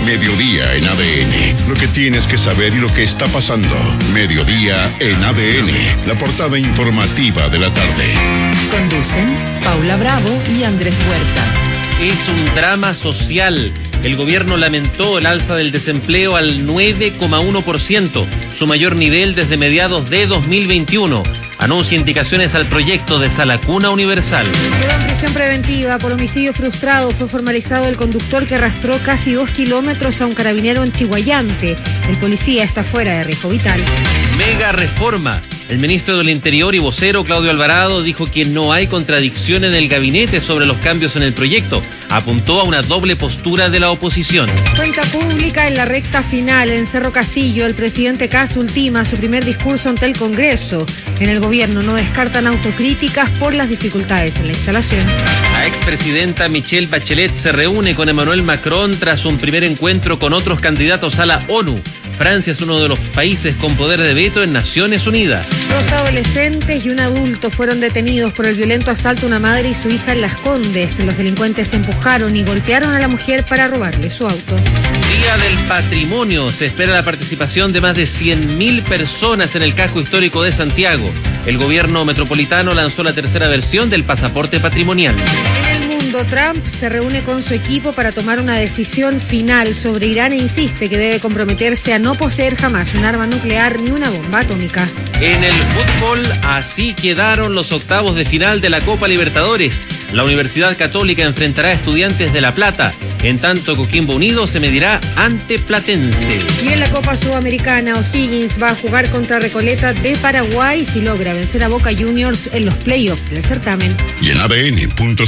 Mediodía en ADN. Lo que tienes que saber y lo que está pasando. Mediodía en ADN. La portada informativa de la tarde. Conducen Paula Bravo y Andrés Huerta. Es un drama social. El gobierno lamentó el alza del desempleo al 9,1%, su mayor nivel desde mediados de 2021. Anuncia indicaciones al proyecto de Sala Cuna Universal. Quedó en prisión preventiva por homicidio frustrado. Fue formalizado el conductor que arrastró casi 2 kilómetros a un carabinero en Chihuayante. El policía está fuera de riesgo vital. Mega reforma. El ministro del Interior y vocero Claudio Alvarado dijo que no hay contradicción en el gabinete sobre los cambios en el proyecto. Apuntó a una doble postura de la oposición. Cuenta pública en la recta final. En Cerro Castillo, el presidente Kast ultima su primer discurso ante el Congreso. En el gobierno no descartan autocríticas por las dificultades en la instalación. La expresidenta Michelle Bachelet se reúne con Emmanuel Macron tras un primer encuentro con otros candidatos a la ONU. Francia es uno de los países con poder de veto en Naciones Unidas. 2 adolescentes y un adulto fueron detenidos por el violento asalto a una madre y su hija en Las Condes. Los delincuentes empujaron y golpearon a la mujer para robarle su auto. Día del Patrimonio. Se espera la participación de más de 100.000 personas en el casco histórico de Santiago. El gobierno metropolitano lanzó la tercera versión del pasaporte patrimonial. En el mundo, Trump se reúne con su equipo para tomar una decisión final sobre Irán e insiste que debe comprometerse a no poseer jamás un arma nuclear ni una bomba atómica. En el fútbol, así quedaron los octavos de final de la Copa Libertadores. La Universidad Católica enfrentará a Estudiantes de La Plata. En tanto, Coquimbo Unido se medirá ante Platense. Y en la Copa Sudamericana, O'Higgins va a jugar contra Recoleta de Paraguay si logra vencer a Boca Juniors en los playoffs del certamen. Y en ADN.cl.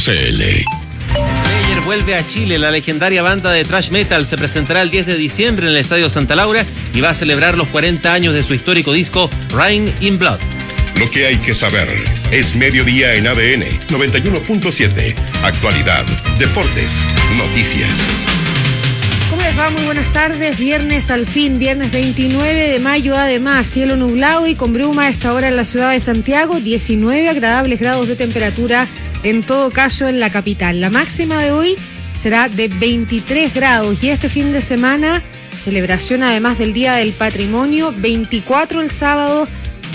Slayer vuelve a Chile. La legendaria banda de thrash metal se presentará el 10 de diciembre en el Estadio Santa Laura y va a celebrar los 40 años de su histórico disco Rain in Blood. Lo que hay que saber es Mediodía en ADN 91.7. Actualidad, deportes, noticias. ¿Cómo les va? Muy buenas tardes. Viernes al fin, viernes 29 de mayo. Además, cielo nublado y con bruma a esta hora en la ciudad de Santiago. 19 agradables grados de temperatura en todo caso en la capital. La máxima de hoy será de 23 grados y este fin de semana, celebración además del Día del Patrimonio, 24 el sábado,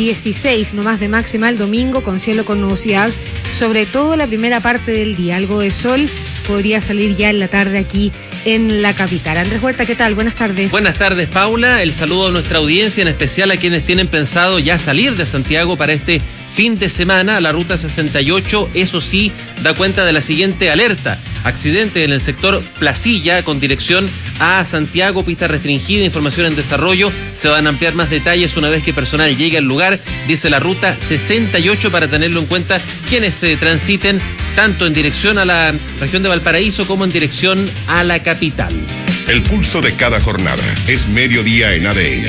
16 nomás de máxima el domingo con cielo con nubosidad, sobre todo la primera parte del día. Algo de sol podría salir ya en la tarde aquí en la capital. Andrés Huerta, ¿qué tal? Buenas tardes. Buenas tardes, Paula. El saludo a nuestra audiencia, en especial a quienes tienen pensado ya salir de Santiago para este fin de semana. La ruta 68, eso sí, da cuenta de la siguiente alerta. Accidente en el sector Placilla con dirección a Santiago, pista restringida, información en desarrollo. Se van a ampliar más detalles una vez que personal llegue al lugar, dice la ruta 68, para tenerlo en cuenta quienes se transiten tanto en dirección a la región de Valparaíso como en dirección a la capital. El pulso de cada jornada es Mediodía en ADN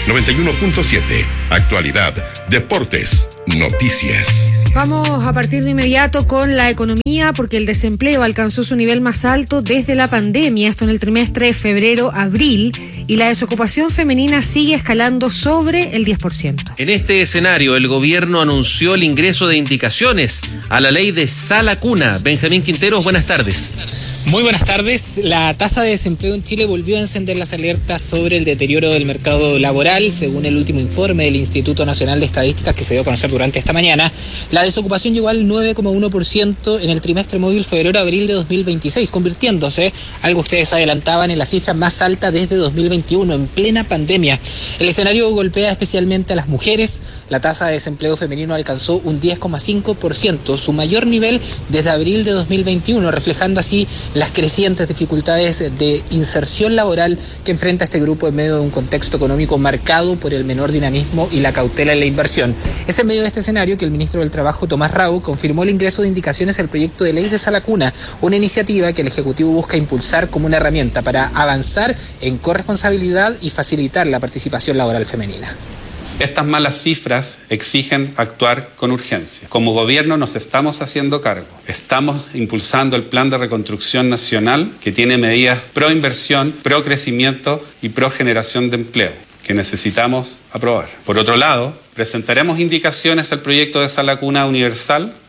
91.7. Actualidad, deportes, noticias. Vamos a partir de inmediato con la economía porque el desempleo alcanzó su nivel más alto desde la pandemia, esto en el trimestre de febrero-abril, y la desocupación femenina sigue escalando sobre el 10%. En este escenario, el gobierno anunció el ingreso de indicaciones a la ley de Sala Cuna. Benjamín Quinteros, buenas tardes. Muy buenas tardes. La tasa de desempleo en Chile volvió a encender las alertas sobre el deterioro del mercado laboral. Según el último informe del Instituto Nacional de Estadísticas que se dio a conocer durante esta mañana, la desocupación llegó al 9,1% en el trimestre móvil febrero-abril de 2026, convirtiéndose, algo ustedes adelantaban, en la cifra más alta desde 2021, en plena pandemia. El escenario golpea especialmente a las mujeres. La tasa de desempleo femenino alcanzó un 10,5%, su mayor nivel desde abril de 2021, reflejando así las crecientes dificultades de inserción laboral que enfrenta este grupo en medio de un contexto económico marcado por el menor dinamismo y la cautela en la inversión. Es en medio de este escenario que el ministro del Trabajo, Tomás Rau, confirmó el ingreso de indicaciones al proyecto de ley de Sala Cuna, una iniciativa que el Ejecutivo busca impulsar como una herramienta para avanzar en corresponsabilidad y facilitar la participación laboral femenina. Estas malas cifras exigen actuar con urgencia. Como gobierno nos estamos haciendo cargo. Estamos impulsando el Plan de Reconstrucción Nacional, que tiene medidas pro inversión, pro crecimiento y pro generación de empleo, que necesitamos aprobar. Por otro lado, presentaremos indicaciones al proyecto de Sala Cuna Universal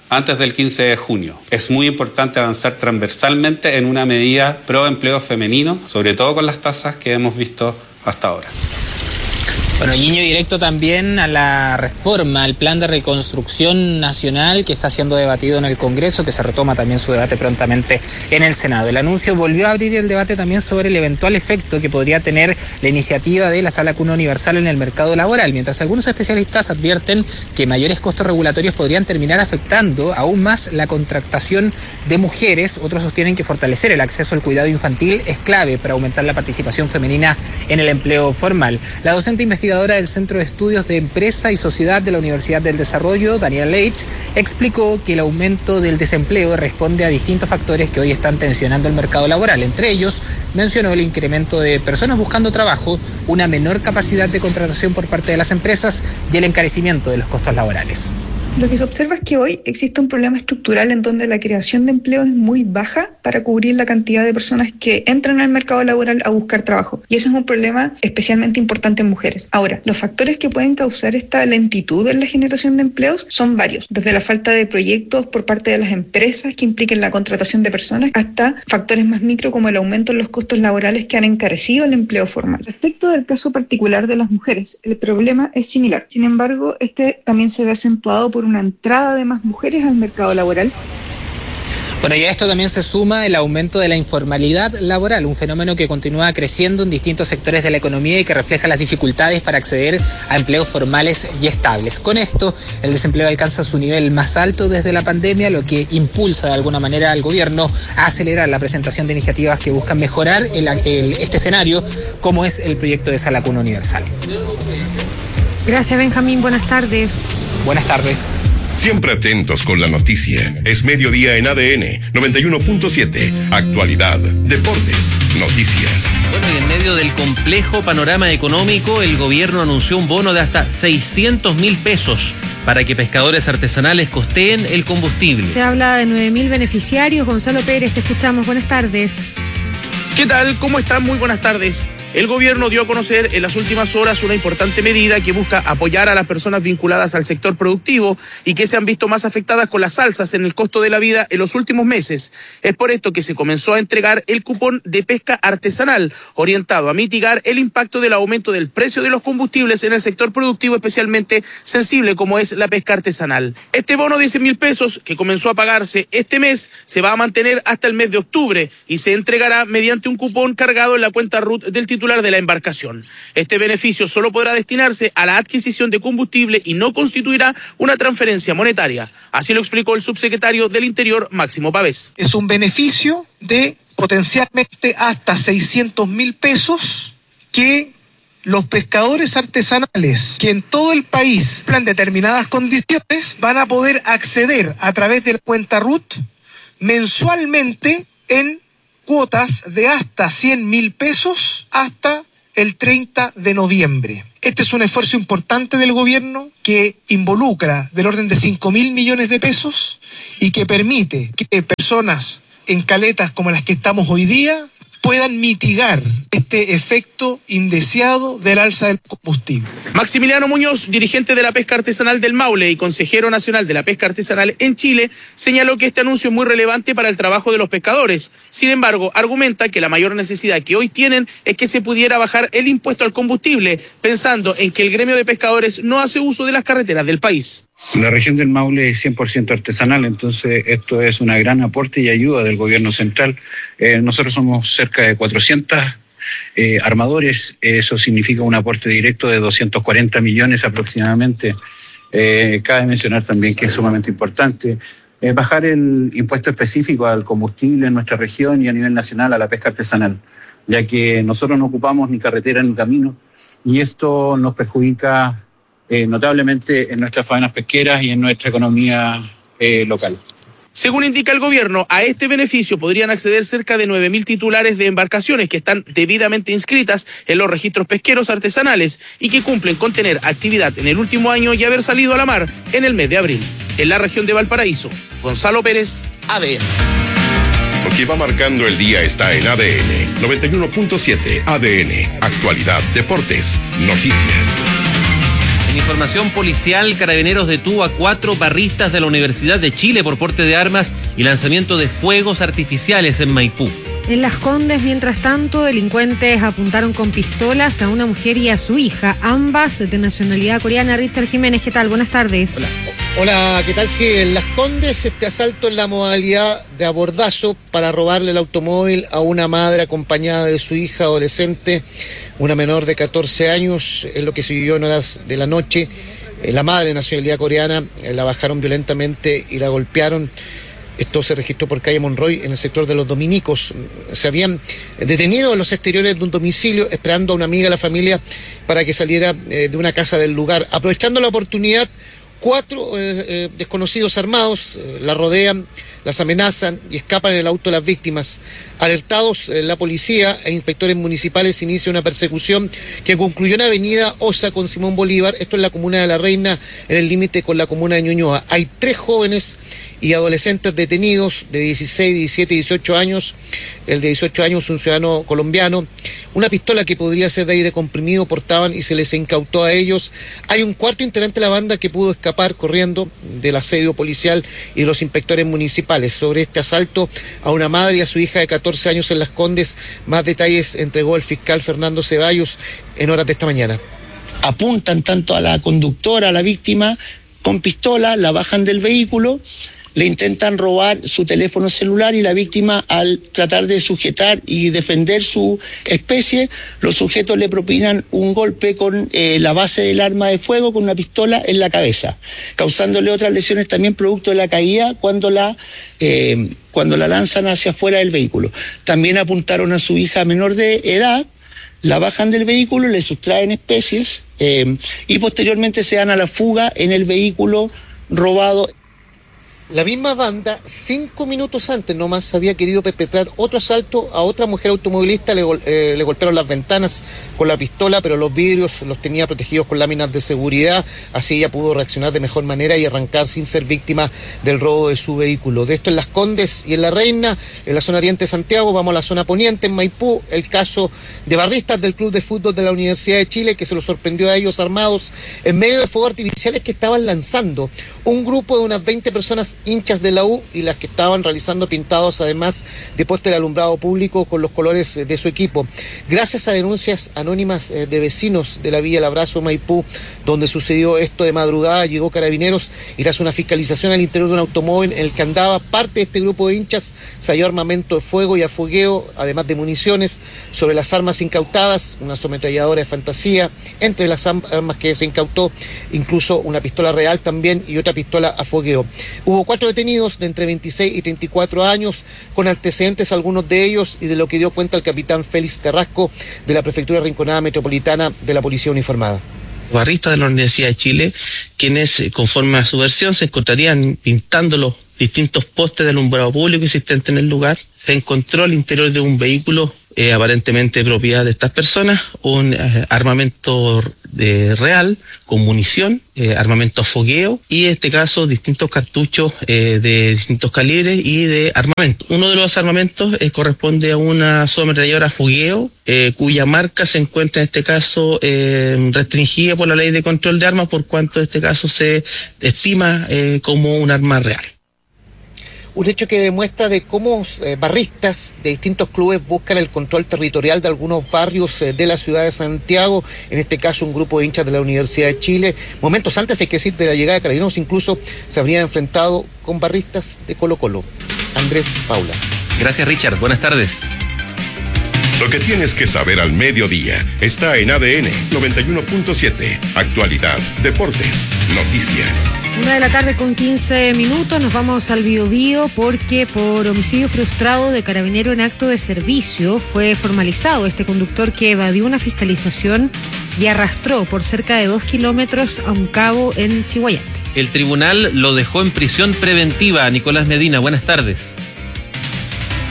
antes del 15 de junio. Es muy importante avanzar transversalmente en una medida pro empleo femenino, sobre todo con las tasas que hemos visto hasta ahora. Bueno, guiño directo también a la reforma, al plan de reconstrucción nacional que está siendo debatido en el Congreso, que se retoma también su debate prontamente en el Senado. El anuncio volvió a abrir el debate también sobre el eventual efecto que podría tener la iniciativa de la Sala Cuna Universal en el mercado laboral, mientras algunos especialistas advierten que mayores costos regulatorios podrían terminar afectando aún más la contratación de mujeres. Otros sostienen que fortalecer el acceso al cuidado infantil es clave para aumentar la participación femenina en el empleo formal. La docente investigadora del Centro de Estudios de Empresa y Sociedad de la Universidad del Desarrollo, Daniela Leitch, explicó que el aumento del desempleo responde a distintos factores que hoy están tensionando el mercado laboral. Entre ellos, mencionó el incremento de personas buscando trabajo, una menor capacidad de contratación por parte de las empresas y el encarecimiento de los costos laborales. Lo que se observa es que hoy existe un problema estructural en donde la creación de empleo es muy baja para cubrir la cantidad de personas que entran al mercado laboral a buscar trabajo. Y ese es un problema especialmente importante en mujeres. Ahora, los factores que pueden causar esta lentitud en la generación de empleos son varios, desde la falta de proyectos por parte de las empresas que impliquen la contratación de personas, hasta factores más micro como el aumento en los costos laborales que han encarecido el empleo formal. Respecto del caso particular de las mujeres, el problema es similar. Sin embargo, este también se ve acentuado por una entrada de más mujeres al mercado laboral. Bueno, y a esto también se suma el aumento de la informalidad laboral, un fenómeno que continúa creciendo en distintos sectores de la economía y que refleja las dificultades para acceder a empleos formales y estables. Con esto, el desempleo alcanza su nivel más alto desde la pandemia, lo que impulsa de alguna manera al gobierno a acelerar la presentación de iniciativas que buscan mejorar este escenario, como es el proyecto de Sala Cuna Universal. Gracias, Benjamín. Buenas tardes. Buenas tardes. Siempre atentos con la noticia. Es mediodía en ADN 91.7. Actualidad, deportes, noticias. Bueno, y en medio del complejo panorama económico, el gobierno anunció un bono de hasta 600.000 pesos para que pescadores artesanales costeen el combustible. Se habla de 9.000 beneficiarios. Gonzalo Pérez, te escuchamos. Buenas tardes. ¿Qué tal? ¿Cómo están? Muy buenas tardes. El gobierno dio a conocer en las últimas horas una importante medida que busca apoyar a las personas vinculadas al sector productivo y que se han visto más afectadas con las alzas en el costo de la vida en los últimos meses. Es por esto que se comenzó a entregar el cupón de pesca artesanal, orientado a mitigar el impacto del aumento del precio de los combustibles en el sector productivo especialmente sensible como es la pesca artesanal. Este bono de 100.000 pesos que comenzó a pagarse este mes se va a mantener hasta el mes de octubre y se entregará mediante un cupón cargado en la cuenta RUT del titular de la embarcación. Este beneficio solo podrá destinarse a la adquisición de combustible y no constituirá una transferencia monetaria. Así lo explicó el subsecretario del Interior, Máximo Pavés. Es un beneficio de potencialmente hasta 600.000 pesos que los pescadores artesanales que en todo el país cumplan determinadas condiciones van a poder acceder a través de la cuenta RUT mensualmente en cuotas de hasta 100.000 pesos hasta el 30 de noviembre. Este es un esfuerzo importante del gobierno que involucra del orden de 5.000 millones de pesos y que permite que personas en caletas como las que estamos hoy día puedan mitigar este efecto indeseado del alza del combustible. Maximiliano Muñoz, dirigente de la pesca artesanal del Maule y consejero nacional de la pesca artesanal en Chile, señaló que este anuncio es muy relevante para el trabajo de los pescadores. Sin embargo, argumenta que la mayor necesidad que hoy tienen es que se pudiera bajar el impuesto al combustible, pensando en que el gremio de pescadores no hace uso de las carreteras del país. La región del Maule es 100% artesanal, entonces esto es una gran aporte y ayuda del gobierno central. Nosotros somos cerca de 400 armadores, eso significa un aporte directo de 240 millones aproximadamente. Cabe mencionar también que es sumamente importante bajar el impuesto específico al combustible en nuestra región y a nivel nacional a la pesca artesanal, ya que nosotros no ocupamos ni carretera ni camino y esto nos perjudica notablemente en nuestras faenas pesqueras y en nuestra economía local. Según indica el gobierno, a este beneficio podrían acceder cerca de 9.000 titulares de embarcaciones que están debidamente inscritas en los registros pesqueros artesanales y que cumplen con tener actividad en el último año y haber salido a la mar en el mes de abril. En la región de Valparaíso, Gonzalo Pérez, ADN. Lo que va marcando el día está en ADN 91.7. ADN, actualidad, deportes, noticias. En información policial, Carabineros detuvo a 4 barristas de la Universidad de Chile por porte de armas y lanzamiento de fuegos artificiales en Maipú. En Las Condes, mientras tanto, delincuentes apuntaron con pistolas a una mujer y a su hija, ambas de nacionalidad coreana. Richter Jiménez, ¿qué tal? Buenas tardes. Hola, ¿qué tal? Sí, en Las Condes, este asalto en la modalidad de abordazo para robarle el automóvil a una madre acompañada de su hija adolescente, una menor de 14 años, es lo que se vivió en horas de la noche. La madre de nacionalidad coreana la bajaron violentamente y la golpearon. Esto se registró por calle Monroy, en el sector de los Dominicos. Se habían detenido en los exteriores de un domicilio esperando a una amiga de la familia para que saliera de una casa del lugar. Aprovechando la oportunidad, 4 desconocidos armados la rodean, las amenazan y escapan en el auto de las víctimas. Alertados, la policía e inspectores municipales inicia una persecución que concluyó en Avenida Osa con Simón Bolívar, esto en la comuna de La Reina, en el límite con la comuna de Ñuñoa. Hay 3 jóvenes y adolescentes detenidos de 16, 17 y 18 años. El de 18 años, un ciudadano colombiano. Una pistola que podría ser de aire comprimido portaban y se les incautó a ellos. Hay un 4º integrante de la banda que pudo escapar corriendo del asedio policial y de los inspectores municipales. Sobre este asalto a una madre y a su hija de 14 años en Las Condes, más detalles entregó el fiscal Fernando Ceballos en horas de esta mañana. Apuntan tanto a la conductora, a la víctima, con pistola, la bajan del vehículo, le intentan robar su teléfono celular y la víctima, al tratar de sujetar y defender su especie, los sujetos le propinan un golpe con la base del arma de fuego, con una pistola en la cabeza, causándole otras lesiones también producto de la caída cuando la lanzan hacia afuera del vehículo. También apuntaron a su hija menor de edad, la bajan del vehículo, le sustraen especies y posteriormente se dan a la fuga en el vehículo robado. La misma banda, 5 minutos antes nomás, había querido perpetrar otro asalto a otra mujer automovilista. Le golpearon las ventanas con la pistola, pero los vidrios los tenía protegidos con láminas de seguridad. Así ella pudo reaccionar de mejor manera y arrancar sin ser víctima del robo de su vehículo. De esto en Las Condes y en La Reina, en la zona oriente de Santiago. Vamos a la zona poniente, en Maipú, el caso de barristas del Club de Fútbol de la Universidad de Chile, que se los sorprendió a ellos armados en medio de fuegos artificiales que estaban lanzando. Un grupo de unas 20 personas hinchas de la U y las que estaban realizando pintados además de póster de alumbrado público con los colores de su equipo. Gracias a denuncias anónimas de vecinos de la Villa El Abrazo, Maipú, donde sucedió esto de madrugada, llegó Carabineros y tras una fiscalización al interior de un automóvil en el que andaba parte de este grupo de hinchas, se halló armamento de fuego y a fogueo, además de municiones. Sobre las armas incautadas, una ametralladora de fantasía, entre las armas que se incautó, incluso una pistola real también y otra pistola a fogueo. Hubo 4 detenidos de entre 26 y 34 años, con antecedentes algunos de ellos y de lo que dio cuenta el capitán Félix Carrasco de la Prefectura Rinconada Metropolitana de la Policía Uniformada. Barristas de la Universidad de Chile, quienes, conforme a su versión, se encontrarían pintando los distintos postes de alumbrado público existentes en el lugar. Se encontró al interior de un vehículo aparentemente propiedad de estas personas, un armamento real, con munición, armamento a fogueo y en este caso distintos cartuchos de distintos calibres y de armamento. Uno de los armamentos corresponde a una subametralladora a fogueo cuya marca se encuentra en este caso restringida por la ley de control de armas, por cuanto en este caso se estima como un arma real. Un hecho que demuestra de cómo barristas de distintos clubes buscan el control territorial de algunos barrios de la ciudad de Santiago, en este caso un grupo de hinchas de la Universidad de Chile. Momentos antes, hay que decir, de la llegada de Carabineros, incluso se habrían enfrentado con barristas de Colo-Colo. Andrés, Paula. Gracias, Richard. Buenas tardes. Lo que tienes que saber al mediodía está en ADN 91.7. Actualidad, deportes, noticias. 1:15 p.m. Nos vamos al Biobío porque por homicidio frustrado de carabinero en acto de servicio fue formalizado este conductor que evadió una fiscalización y arrastró por cerca de 2 kilómetros a un cabo en Chihuayante. El tribunal lo dejó en prisión preventiva. Nicolás Medina, buenas tardes.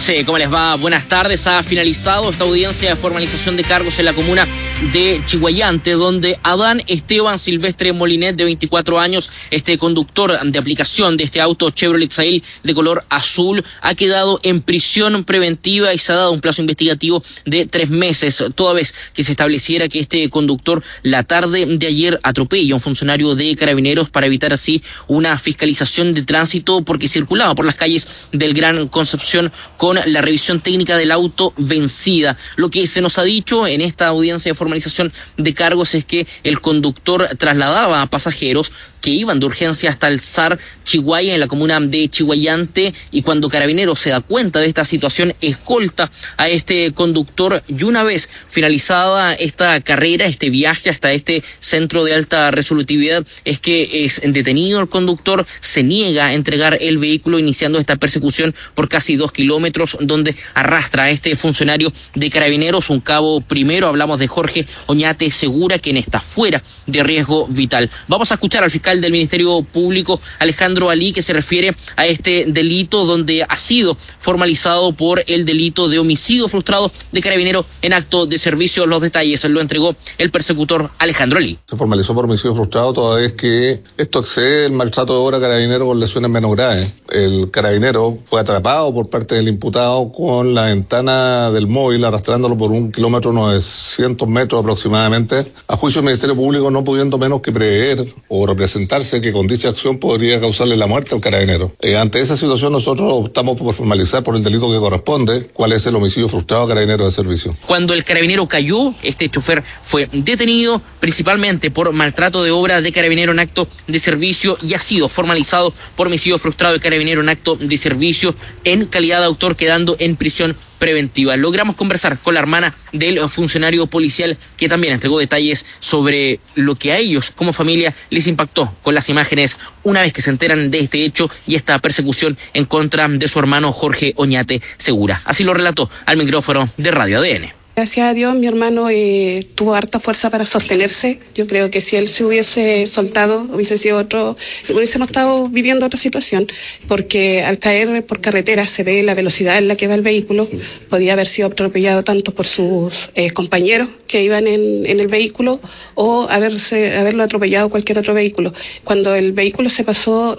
Sí, ¿cómo les va? Buenas tardes. Ha finalizado esta audiencia de formalización de cargos en la comuna de Chiguayante, donde Adán Esteban Silvestre Molinet, de 24 años, este conductor de aplicación de este auto Chevrolet Sail de color azul, ha quedado en prisión preventiva y se ha dado un plazo investigativo de 3 meses, toda vez que se estableciera que este conductor la tarde de ayer atropella a un funcionario de Carabineros para evitar así una fiscalización de tránsito, porque circulaba por las calles del Gran Concepción con la revisión técnica del auto vencida. Lo que se nos ha dicho en esta audiencia de formalización de cargos es que el conductor trasladaba a pasajeros que iban de urgencia hasta el SAR Chihuahua en la comuna de Chiguayante, y cuando Carabineros se da cuenta de esta situación, escolta a este conductor, y una vez finalizada esta carrera, este viaje hasta este centro de alta resolutividad, es que es detenido el conductor, se niega a entregar el vehículo, iniciando esta persecución por casi 2 kilómetros, donde arrastra a este funcionario de Carabineros, un cabo primero. Hablamos de Jorge Oñate Segura, quien está fuera de riesgo vital. Vamos a escuchar al fiscal del Ministerio Público, Alejandro Alí, que se refiere a este delito, donde ha sido formalizado por el delito de homicidio frustrado de Carabinero en acto de servicio. Los detalles lo entregó el persecutor Alejandro Alí. Se formalizó por homicidio frustrado toda vez que esto excede el maltrato de obra Carabinero con lesiones menos graves. El Carabinero fue atrapado por parte del imputado con la ventana del móvil, arrastrándolo por 1 kilómetro 900 metros aproximadamente, a juicio del Ministerio Público, no pudiendo menos que prever o representarse que con dicha acción podría causarle la muerte al Carabinero. Ante esa situación, nosotros optamos por formalizar por el delito que corresponde, cuál es el homicidio frustrado a Carabinero de servicio. Cuando el Carabinero cayó, este chofer fue detenido principalmente por maltrato de obra de Carabinero en acto de servicio, y ha sido formalizado por homicidio frustrado de Carabinero en acto de servicio en calidad de autor, quedando en prisión preventiva. Logramos conversar con la hermana del funcionario policial, que también entregó detalles sobre lo que a ellos como familia les impactó con las imágenes una vez que se enteran de este hecho y esta persecución en contra de su hermano Jorge Oñate Segura. Así lo relató al micrófono de Radio ADN. Gracias a Dios, mi hermano tuvo harta fuerza para sostenerse. Yo creo que si él se hubiese soltado, hubiese sido otro, hubiésemos estado viviendo otra situación, porque al caer por carretera se ve la velocidad en la que va el vehículo. Sí. Podía haber sido atropellado tanto por sus compañeros que iban en el vehículo, o haberlo atropellado cualquier otro vehículo. Cuando el vehículo se pasó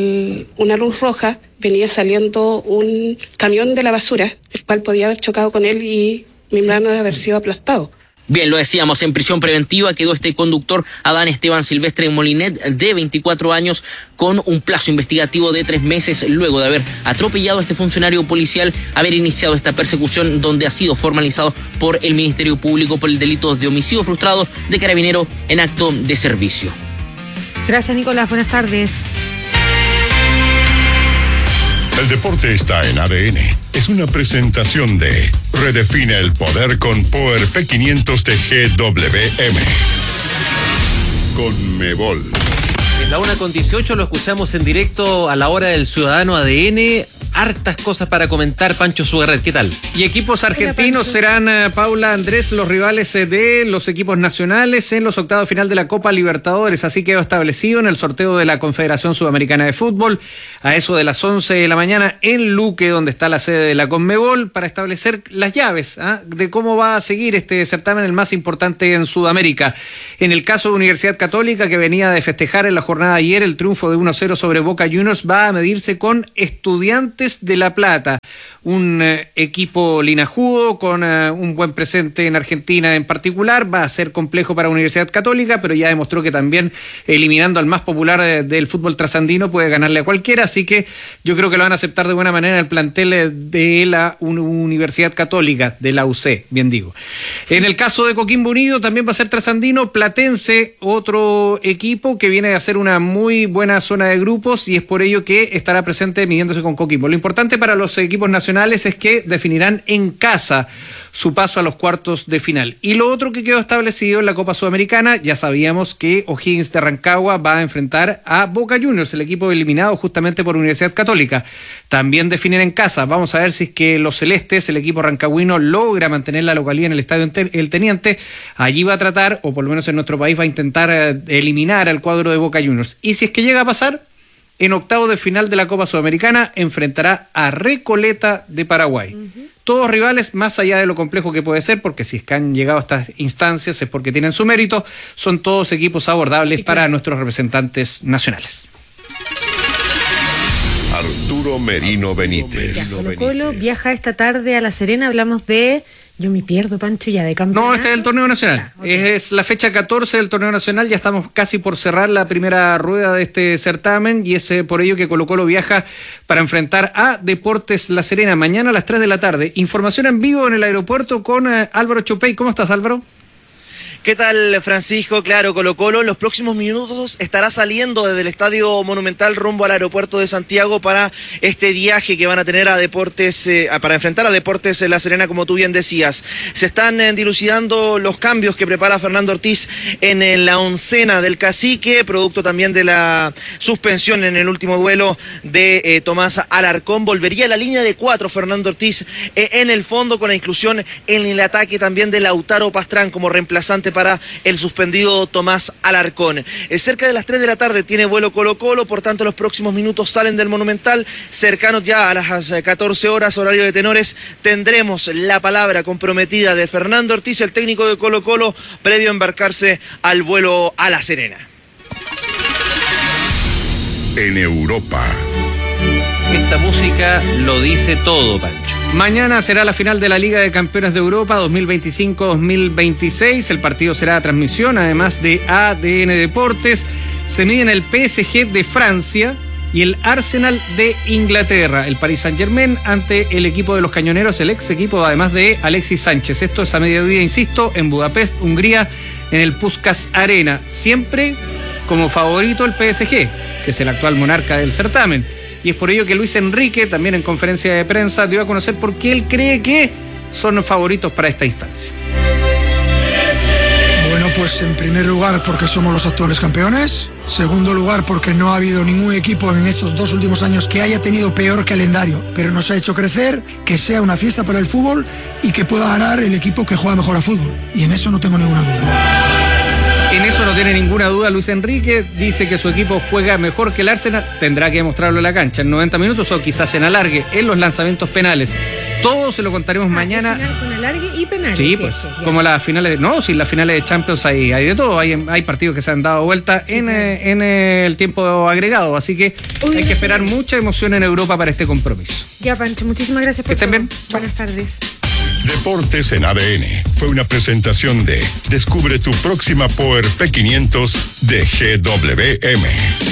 una luz roja, venía saliendo un camión de la basura, el cual podía haber chocado con él y mi hermano debe haber sido aplastado. Bien, lo decíamos, en prisión preventiva quedó este conductor Adán Esteban Silvestre Molinet, de 24 años, con un plazo investigativo de 3 meses, luego de haber atropellado a este funcionario policial, haber iniciado esta persecución, donde ha sido formalizado por el Ministerio Público por el delito de homicidio frustrado de Carabinero en acto de servicio. Gracias, Nicolás. Buenas tardes. El deporte está en ADN. Es una presentación de Redefine el poder con Power P500 de GWM. Conmebol. En la 1:18 lo escuchamos en directo a la hora del Ciudadano ADN. Hartas cosas para comentar. Pancho Sugarret, ¿qué tal? Y equipos argentinos serán, Paula, Andrés, los rivales de los equipos nacionales en los octavos de final de la Copa Libertadores. Así quedó establecido en el sorteo de la Confederación Sudamericana de Fútbol, a eso de las 11 de la mañana en Luque, donde está la sede de la Conmebol, para establecer las llaves de cómo va a seguir este certamen, el más importante en Sudamérica. En el caso de Universidad Católica, que venía de festejar en la jornada de ayer el triunfo de 1-0 sobre Boca Juniors, va a medirse con Estudiantes de La Plata, un equipo linajudo con un buen presente en Argentina en particular. Va a ser complejo para Universidad Católica, pero ya demostró que también, eliminando al más popular del fútbol trasandino, puede ganarle a cualquiera, así que yo creo que lo van a aceptar de buena manera el plantel de la Universidad Católica, de la UC, bien digo. Sí. En el caso de Coquimbo Unido también va a ser trasandino. Platense, otro equipo que viene a hacer una muy buena zona de grupos, y es por ello que estará presente midiéndose con Coquimbo. Lo importante para los equipos nacionales es que definirán en casa su paso a los cuartos de final. Y lo otro que quedó establecido en la Copa Sudamericana, ya sabíamos que O'Higgins de Rancagua va a enfrentar a Boca Juniors, el equipo eliminado justamente por Universidad Católica. También definen en casa. Vamos a ver si es que los celestes, el equipo rancagüino, logra mantener la localidad en el Estadio El Teniente. Allí va a tratar, o por lo menos en nuestro país va a intentar eliminar al cuadro de Boca Juniors. Y si es que llega a pasar, en octavos de final de la Copa Sudamericana enfrentará a Recoleta de Paraguay. Todos rivales, más allá de lo complejo que puede ser, porque si es que han llegado a estas instancias es porque tienen su mérito, son todos equipos abordables para nuestros representantes nacionales. Arturo Merino Benítez. Colo-Colo viaja esta tarde a La Serena, hablamos de... Yo me pierdo, Pancho, ya de campeonato. No, este es el torneo nacional. Okay. Es la fecha 14 del torneo nacional. Ya estamos casi por cerrar la primera rueda de este certamen y es por ello que Colo-Colo viaja para enfrentar a Deportes La Serena mañana a las 3 de la tarde. Información en vivo en el aeropuerto con Álvaro Chopey. ¿Cómo estás, Álvaro? ¿Qué tal, Francisco? Claro, Colo-Colo en los próximos minutos estará saliendo desde el Estadio Monumental rumbo al aeropuerto de Santiago para este viaje que van a tener a Deportes, para enfrentar a Deportes La Serena, como tú bien decías. Se están dilucidando los cambios que prepara Fernando Ortiz en la oncena del Cacique, producto también de la suspensión en el último duelo de Tomás Alarcón. Volvería a la línea de 4 Fernando Ortiz en el fondo, con la inclusión en el ataque también de Lautaro Pastrán como reemplazante para el suspendido Tomás Alarcón. Cerca de las 3 de la tarde tiene vuelo Colo-Colo, por tanto los próximos minutos salen del Monumental, cercanos ya a las 14 horas, horario de tenores, tendremos la palabra comprometida de Fernando Ortiz, el técnico de Colo-Colo, previo a embarcarse al vuelo a La Serena. En Europa. Esta música lo dice todo, Pancho. Mañana será la final de la Liga de Campeones de Europa 2025-2026. El partido será a transmisión, además de ADN Deportes. Se miden el PSG de Francia y el Arsenal de Inglaterra. El Paris Saint-Germain ante el equipo de los Cañoneros, el ex equipo además de Alexis Sánchez. Esto es a mediodía, insisto, en Budapest, Hungría, en el Puskás Arena. Siempre como favorito el PSG, que es el actual monarca del certamen. Y es por ello que Luis Enrique, también en conferencia de prensa, dio a conocer por qué él cree que son favoritos para esta instancia. Bueno, pues en primer lugar porque somos los actuales campeones. Segundo lugar porque no ha habido ningún equipo en estos 2 últimos años que haya tenido peor calendario, pero nos ha hecho crecer, que sea una fiesta para el fútbol y que pueda ganar el equipo que juega mejor a fútbol. Y en eso no tengo ninguna duda. En eso no tiene ninguna duda Luis Enrique, dice que su equipo juega mejor que el Arsenal, tendrá que demostrarlo en la cancha en 90 minutos o quizás en alargue, en los lanzamientos penales. Todo se lo contaremos mañana. Final con alargue y penales. Sí, pues, como las finales las finales de Champions hay de todo, hay partidos que se han dado vuelta en el tiempo agregado, así que hay que esperar mucha emoción en Europa para este compromiso. Ya, Pancho, muchísimas gracias por todo. Bien. Buenas tardes. Deportes en ADN fue una presentación de Descubre tu próxima Power P500 de GWM.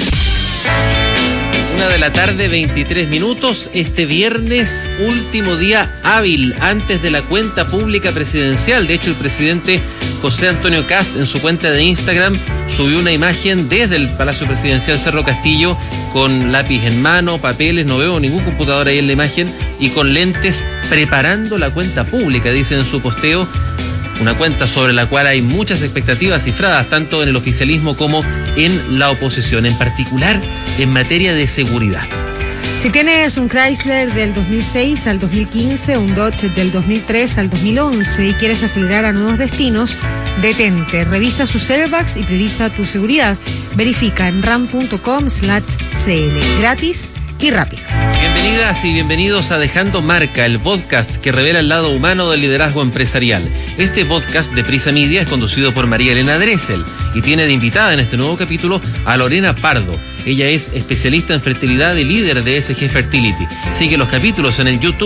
1 de la tarde, 23 minutos. Este viernes, último día hábil antes de la cuenta pública presidencial. De hecho, el presidente José Antonio Kast en su cuenta de Instagram subió una imagen desde el Palacio Presidencial Cerro Castillo con lápiz en mano, papeles, no veo ningún computador ahí en la imagen, y con lentes preparando la cuenta pública, dice en su posteo. Una cuenta sobre la cual hay muchas expectativas cifradas, tanto en el oficialismo como en la oposición, en particular en materia de seguridad. Si tienes un Chrysler del 2006 al 2015, un Dodge del 2003 al 2011 y quieres acelerar a nuevos destinos, detente, revisa sus airbags y prioriza tu seguridad. Verifica en ram.com/cl. Gratis y rápido. Bienvenidas y bienvenidos a Dejando Marca, el podcast que revela el lado humano del liderazgo empresarial. Este podcast de Prisa Media es conducido por María Elena Dressel y tiene de invitada en este nuevo capítulo a Lorena Pardo. Ella es especialista en fertilidad y líder de SG Fertility. Sigue los capítulos en el YouTube